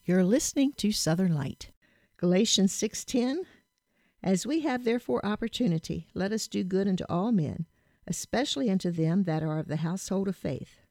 You're listening to Southern Light. Galatians 6:10, As we have therefore opportunity, let us do good unto all men, especially unto them that are of the household of faith.